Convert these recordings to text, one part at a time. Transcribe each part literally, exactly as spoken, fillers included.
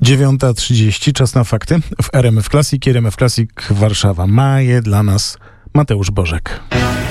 dziewiąta trzydzieści, czas na fakty w R M F Classic. R M F Classic Warszawa. Ma je dla nas Mateusz Bożek.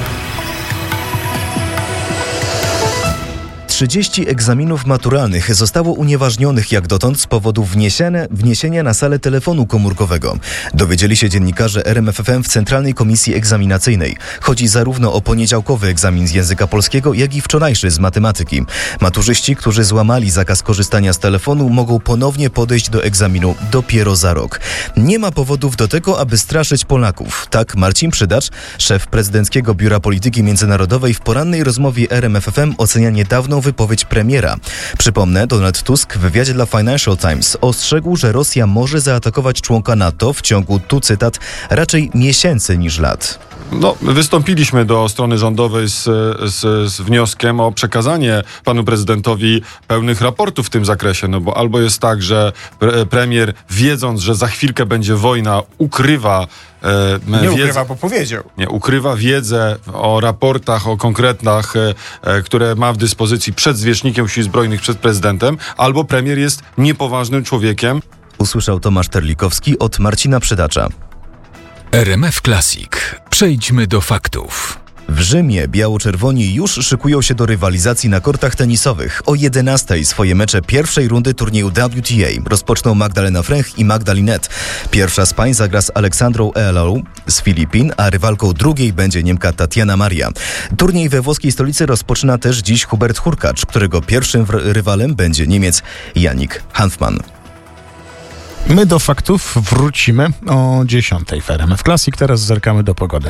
trzydzieści egzaminów maturalnych zostało unieważnionych jak dotąd z powodu wniesienia, wniesienia na salę telefonu komórkowego. Dowiedzieli się dziennikarze R M F F M w Centralnej Komisji Egzaminacyjnej. Chodzi zarówno o poniedziałkowy egzamin z języka polskiego, jak i wczorajszy z matematyki. Maturzyści, którzy złamali zakaz korzystania z telefonu, mogą ponownie podejść do egzaminu dopiero za rok. Nie ma powodów do tego, aby straszyć Polaków. Tak Marcin Przydacz, szef Prezydenckiego Biura Polityki Międzynarodowej, w porannej rozmowie R M F F M ocenia niedawną wypowiedź premiera. Przypomnę, Donald Tusk w wywiadzie dla Financial Times ostrzegł, że Rosja może zaatakować członka NATO w ciągu, tu cytat, raczej miesięcy niż lat. No, wystąpiliśmy do strony rządowej z, z, z wnioskiem o przekazanie panu prezydentowi pełnych raportów w tym zakresie, no bo albo jest tak, że pre, premier, wiedząc, że za chwilkę będzie wojna, ukrywa e, Nie wiedzę, ukrywa, bo powiedział. Nie, ukrywa wiedzę o raportach, o konkretach, e, e, które ma w dyspozycji przed zwierzchnikiem Sił Zbrojnych, przed prezydentem, albo premier jest niepoważnym człowiekiem. Usłyszał Tomasz Terlikowski od Marcina Przydacza. R M F Classic. Przejdźmy do faktów. W Rzymie biało-czerwoni już szykują się do rywalizacji na kortach tenisowych. O jedenastej swoje mecze pierwszej rundy turnieju W T A rozpoczną Magdalena Fręch i Magda Linette. Pierwsza z pań zagra z Aleksandrą Ealou z Filipin, a rywalką drugiej będzie Niemka Tatiana Maria. Turniej we włoskiej stolicy rozpoczyna też dziś Hubert Hurkacz, którego pierwszym rywalem będzie Niemiec Yannick Hanfmann. My do faktów wrócimy o dziesiątej w R M F Classic. Teraz zerkamy do pogody.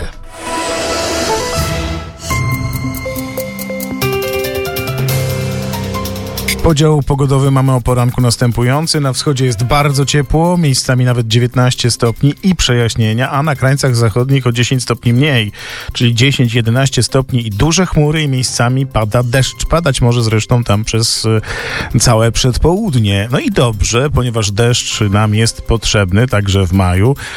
Podział pogodowy mamy o poranku następujący. Na wschodzie jest bardzo ciepło, miejscami nawet dziewiętnaście stopni i przejaśnienia, a na krańcach zachodnich o dziesięć stopni mniej, czyli dziesięć jedenaście stopni i duże chmury i miejscami pada deszcz. Padać może zresztą tam przez y, całe przedpołudnie. No i dobrze, ponieważ deszcz nam jest potrzebny, także w maju.